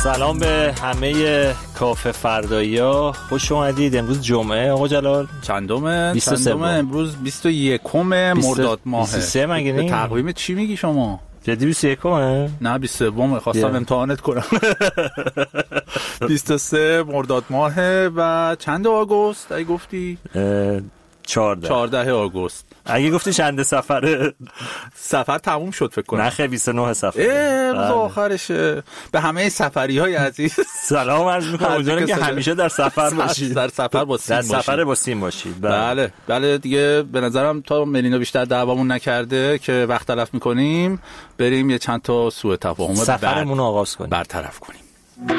سلام به همه کافه فردایی‌ها، خوش اومدید. امروز جمعه آقا جلال چندمه؟ 23 امروز 21 مرداد ماه. 23 مگه نه؟ تقویم چی میگی شما؟ جدی 21 نه 23 خواستم امتحانت کنم. 23 مرداد ماه و چند آگوست اگه گفتی؟ 14 آگوست. اگه گفتی چند سفر تموم شد فکر کنم. نه خیلی 29 سفر. روز آخرشه. به همه سفری‌های عزیز سلام عرض می‌کنم. امیدوارم که همیشه در سفر باشید. در سفر با سیم باشید. در سفر با سیم باشید. بله دیگه به نظرم تا ملینا بیشتر دعوامون نکرده که وقت تلف می‌کنیم، بریم یه چند تا سوء تفاهم سفرمون رو آغاز کنیم، برطرف کنیم.